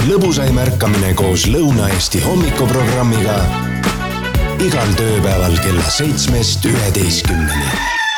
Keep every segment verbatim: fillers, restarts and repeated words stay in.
lõbusaim ärkamine koos Lõuna-Eesti hommikuprogrammiga igal tööpäeval kella seitsmest üheteistkümneni.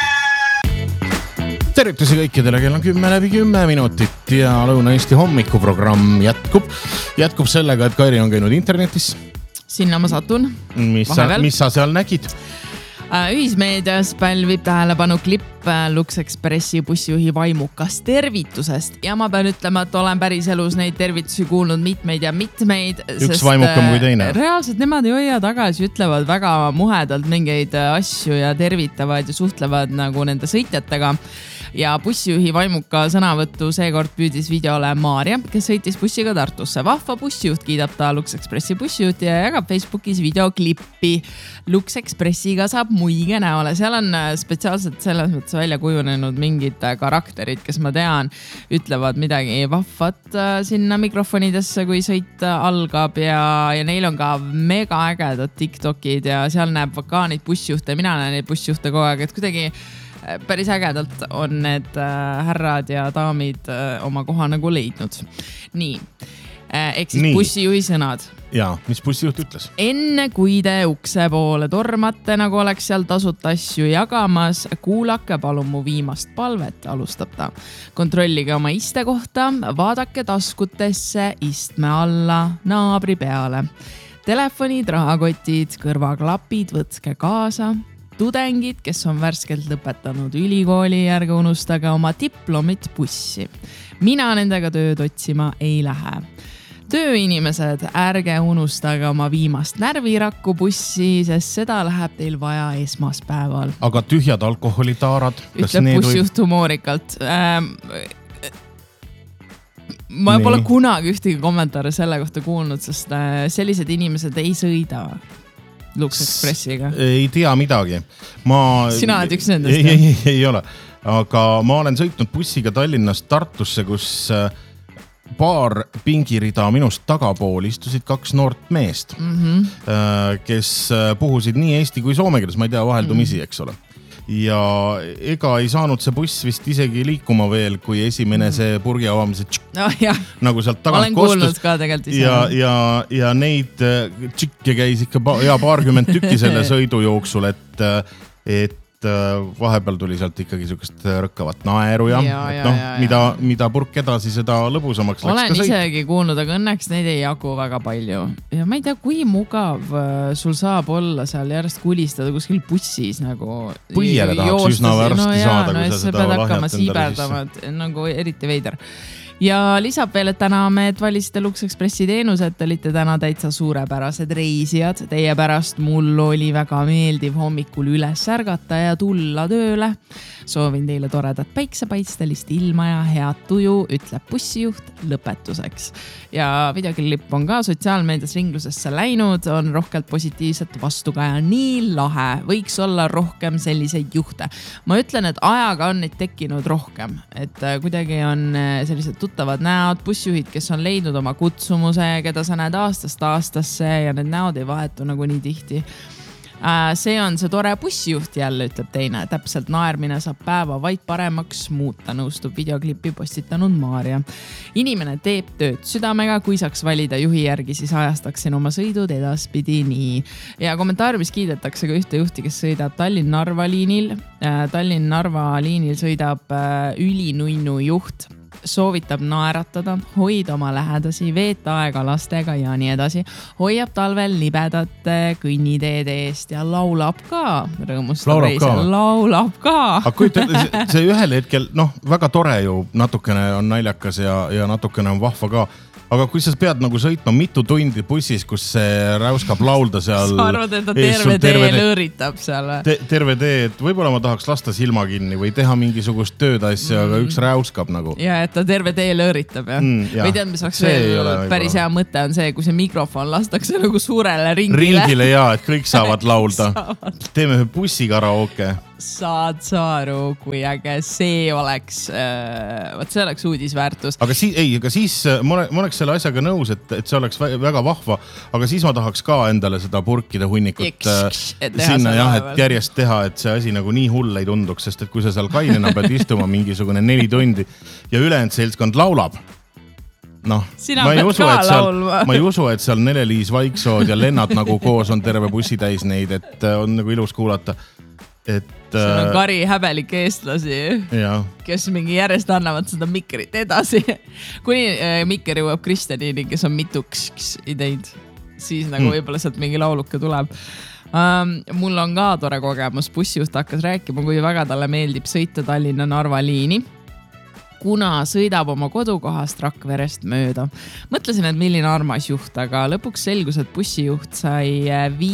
Tervitusi kõikidele, kell on kümme läbi kümme minutit ja Lõuna-Eesti hommikuprogramm jätkub. Jätkub sellega, et Kairi on käinud internetis. Sinna ma satun. Mis sa, mis sa seal nägid? Ühismeedias pälvib tähelepanu klipp Lux Expressi bussijuhi Vaimukas tervitusest ja ma pean ütlema, et olen päris elus neid tervitusi kuulnud mitmeid ja mitmeid. Üks vaimukam kui teine. Reaalselt nemad ei hoia tagasi, ütlevad väga muhedalt mingeid asju ja tervitavad ja suhtlevad nagu nende sõitjatega. Ja bussijuhi Vaimuka sõnavõttu seekord püüdis videole Maarja, kes sõitis bussiga Tartusse. Vahva bussijuht kiidab ta Lux Expressi bussijuhti ja jagab Facebookis videoklippi. Lux Expressiga saab muige näole. Seal on spetsiaalselt selles mõttes välja kujunenud mingid karakterid, kes ma tean, ütlevad midagi vahvat sinna mikrofonidesse, kui sõit algab ja, ja neil on ka mega ägedad TikTokid ja seal näeb ka neid bussijuhte. Mina näen neid bussijuhte kogu aeg, et kuidagi päris ägedalt on need härrad ja daamid oma koha nagu leidnud. Nii, ehk siis Nii. bussijuhi sõnad. Jaa, mis bussijuht ütles? Enne kui te ukse poole tormate, nagu oleks seal tasuta asju jagamas, kuulake palun mu viimast palvet, alustab ta. Kontrollige oma iste kohta, vaadake taskutesse, istme alla, naabri peale. Telefonid, rahakotid, kõrvaklapid, võtke kaasa. Tudengid, kes on värskelt lõpetanud ülikooli, järge unustage oma diplomit bussi. Mina nendega tööd otsima ei lähe. Tööinimesed, ärge unustage oma viimast närvirakku bussi, sest seda läheb teil vaja esmaspäeval. Aga tühjad alkoholitaarad? Ütleb bussijuht humoorikalt. Ähm, ma Nii. pole kunagi ühtegi kommentaare selle kohta kuulnud, sest sellised inimesed ei sõida Lux Expressiga. Ei tea midagi. Ma... Sina oled üks nendest. Ei, ei, ei, ei ole. Aga ma olen sõitnud bussiga Tallinnast Tartusse, kus paar pingirida minust tagapool istusid kaks noort meest, mm-hmm. kes puhusid nii eesti kui soome keeles, ma ei tea, vaheldumisi, eks ole. Ja ega ei saanud see buss vist isegi liikuma veel, kui esimene see purgi avamise tšik, no, jah. nagu sealt tagant olen kostus. Ka ise. Ja, ja, ja neid tšikke käis ikka ja paarkümmend tükki selle sõidu jooksul, et, et vahepeal tuli sealt ikkagi sükest rõkkavat naeru ja, ja, et noh, ja, ja. Mida, mida purk edasi, seda lõbusamaks olen läks ka sõit. Olen isegi kuulnud, aga õnneks neid ei jagu väga palju. Ja ma ei tea, kui mugav sul saab olla seal järjest kulistada kuskil bussis nagu Põiele tahaks üsna värsti no, saada, no, kui sa seda lahjat endale sisse. Nagu eriti veider. Ja lisab veel, et täna me valisite Lux Expressi teenused, olite täna täitsa suurepärased reisijad. Teie pärast mul oli väga meeldiv hommikul üles ärgata ja tulla tööle. Soovin teile toredat päiksepaistelist ilma ja head tuju, ütleb bussijuht lõpetuseks. Ja videoklipp on ka sotsiaalmeedias ringlusesse läinud, on rohkelt positiivset vastukaja. Nii lahe, võiks olla rohkem selliseid juhte. Ma ütlen, et ajaga on neid tekkinud rohkem, et kuidagi on sellised tuttavad näod, bussijuhid, kes on leidnud oma kutsumuse, keda sa näed aastast aastasse ja need näod ei vahetu nagu nii tihti. See on see tore bussijuht jälle, ütleb teine. Täpselt naermine saab päeva vaid paremaks muuta, nõustub videoklippi postitanud Maarja. Inimene teeb tööd südamega, kui saaks valida juhi järgi, siis ajastaksin oma sõidud edaspidi nii. Ja kommentaariumis kiidetakse ka ühte juhti, kes sõidab Tallinn-Narva liinil. Tallinn-Narva liinil sõidab ülinunnu juht. Soovitab naeratada, hoida oma lähedasi, veeta aega lastega ja nii edasi. Hoiab talvel libedate kõnniteede eest ja laulab ka. Laulab reise. ka? Laulab ka. Aga kujuta, see ühel hetkel, noh, väga tore ju, natukene on naljakas ja, ja natukene on vahva ka. Aga kui sa pead nagu sõitma mitu tundi bussis, kus see räuskab laulda seal... Sa arvad, et ta terve tee lõõritab seal? Te, terve tee, et võib-olla ma tahaks lasta silma kinni või teha mingisugust tööd asja, mm. aga üks räuskab nagu. Ja, et ta terve tee lõõritab, jah? Mm, ja. Või tead, mis oleks veel päris hea mõte on see, kui see mikrofon lastakse nagu suurele ringile. Ringile, jaa, et kõik saavad laulda. Saavad. Teeme ühe bussikaraoke. Saad sa aru, kui äge see oleks, äh, võt see oleks uudisväärtus. Aga siis, ei, aga siis ma oleks selle asjaga nõus, et, et see oleks väga vahva, aga siis ma tahaks ka endale seda purkide hunnikut Eks, sinna jah, et järjest teha, et see asi nagu nii hull ei tunduks, sest et kui sa seal kainena pead istuma mingisugune neli tundi ja ülejäänud seltskond laulab, noh, Sina ma ei pead usu, ka et seal, laulma. ma ei usu, et seal Nele-Liis Vaiksood ja Lennart nagu koos on terve bussi täis neid, et on nagu ilus kuulata. Et, seal on kari häbelik eestlasi, ja. kes mingi järjest annavad seda mikrit edasi. Kuni äh, mikker jõuab Kristjanini, kes on mituks ideid, siis nagu hmm. võib-olla sealt mingi lauluke tuleb. Um, mul on ka tore kogemus, bussijuht hakkas rääkima, kui väga talle meeldib sõita Tallinna-Narva liini, kuna sõidab oma kodukohast Rakverest mööda. Mõtlesin, et milline armas juht, aga lõpuks selgus, et bussijuht sai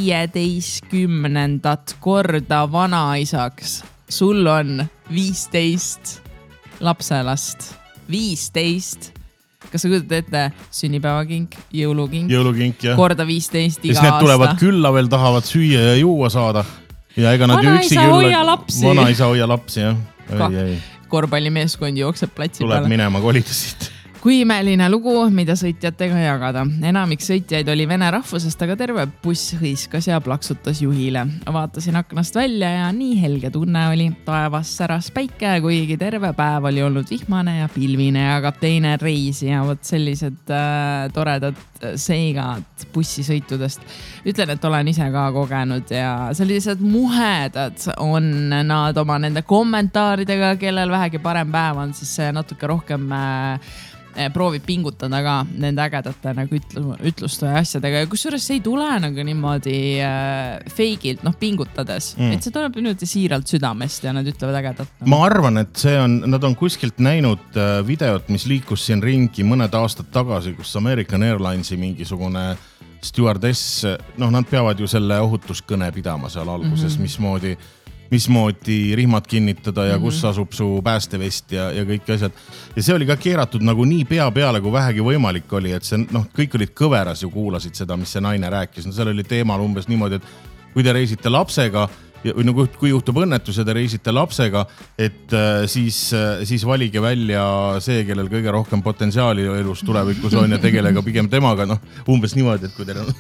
viieteistkümnendat korda vanaisaks. Sul on viisteist lapselast. viisteist. Kas sa kujutad ette sünnipäevakink, jõulukink, jõulukink ja. korda viisteist iga aasta. Need tulevad aasta. külla veel, tahavad süüa ja juua saada. Ja ega nad ju üksi Vanaisa hoia lapsi. Vanaisa hoia lapsi, jah. Ei, ei. Korvpallimeeskond jookseb platsi Tuleb peale. minema kolida siit. Kui imeline lugu, mida sõitjatega jagada. Enamik sõitjaid oli vene rahvusest, aga terve buss hõiskas ja plaksutas juhile. Vaatasin aknast välja ja nii helge tunne oli. Taevas säras päike, kuigi terve päev oli olnud vihmane ja pilvine ja kapteine reisija. Võt sellised äh, toredad seigad bussisõitudest. Ütlen, et olen ise ka kogenud ja sellised muhedad on nad oma nende kommentaaridega, kellel vähegi parem päev on, siis see natuke rohkem äh, proovib pingutada ka nende ägedate nagu ütluste ja asjadega. Ja kusjuures see ei tule nagu niimoodi äh, feigilt, noh pingutades. Mm. Et see tuleb niimoodi siiralt südamest ja nad ütlevad ägedat. No. Ma arvan, et see on, nad on kuskilt näinud videot, mis liikus siin ringi mõned aastad tagasi, kus American Airlinesi mingisugune stewardess, noh nad peavad ju selle ohutuskõne pidama seal alguses, mm-hmm. mismoodi mismoodi rihmad kinnitada ja kus asub su päästevest ja, ja kõik asjad. Ja see oli ka keeratud nagu nii pea peale, kui vähegi võimalik oli, et see, noh, kõik olid kõveras ju kuulasid seda, mis see naine rääkis. No seal oli teemal umbes niimoodi, et kui te reisite lapsega, või nagu kui juhtub õnnetus ja te reisite lapsega, et siis, siis valige välja see, kellel kõige rohkem potentsiaali elus tulevikus on ja tegelega pigem temaga, noh, umbes niimoodi, et kui teil on...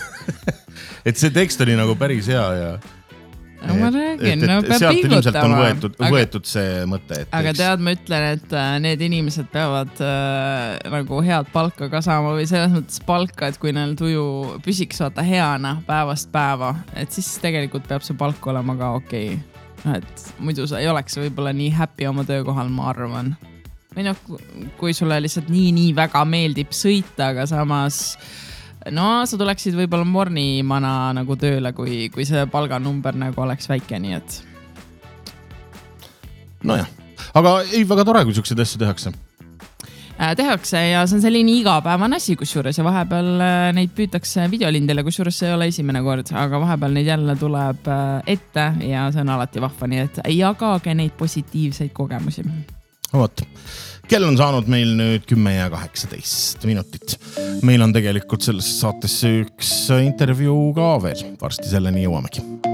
et see tekst oli nagu päris hea ja... No, ma räägin, et, et, no peab sealt ilmselt on pingutama. võetud, aga, võetud see mõte. Et aga eks... tead, ma ütlen, et need inimesed peavad äh, nagu head palka ka saama või selles mõttes palka, et kui neil tuju püsiks vaata heana päevast päeva, et siis tegelikult peab see palk olema ka okei. Okay. Et muidu sa ei oleks võib-olla nii happy oma töökohal, ma arvan. Või noh, kui sulle lihtsalt nii-nii väga meeldib sõita, aga samas... No, sa tuleksid võib-olla mornimana nagu tööle, kui, kui see palganumber nagu oleks väike, nii et... Nojah, aga ei, väga tore, kui siukseid asju tehakse. Äh, tehakse ja see on selline igapäevane asi kusjuures ja vahepeal neid püütakse videolindile, kusjuures see ei ole esimene kord, aga vahepeal neid jälle tuleb ette ja see on alati vahva, nii et jagage neid positiivseid kogemusi. Oot. Kell on saanud meil nüüd kümme ja kaheksateist minutit. Meil on tegelikult selles saatesse üks intervjuu ka veel. Varsti selleni jõuamegi.